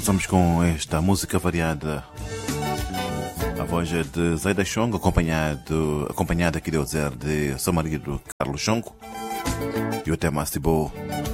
Começamos com esta música variada. A voz é de Zaida Chongo, acompanhada aqui de Ozer de seu marido Carlos Chongo. E o tema Cibo